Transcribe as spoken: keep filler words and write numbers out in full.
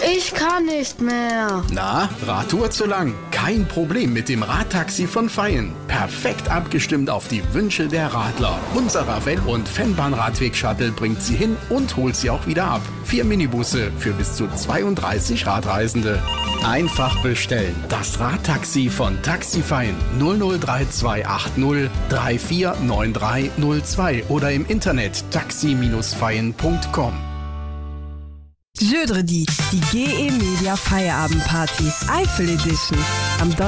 Ich kann nicht mehr. Na, Radtour zu lang? Kein Problem mit dem Radtaxi von Feyen. Perfekt abgestimmt auf die Wünsche der Radler. Unserer Wel- und Fennbahn-Radweg-Shuttle bringt sie hin und holt sie auch wieder ab. Vier Minibusse für bis zu zweiunddreißig Radreisende. Einfach bestellen. Das Radtaxi von Taxi Feyen null null drei zwei acht null drei vier neun drei null zwei oder im Internet taxi feyen punkt com. Jeudi, die G E Media Feierabendparty, Eifel Edition. Am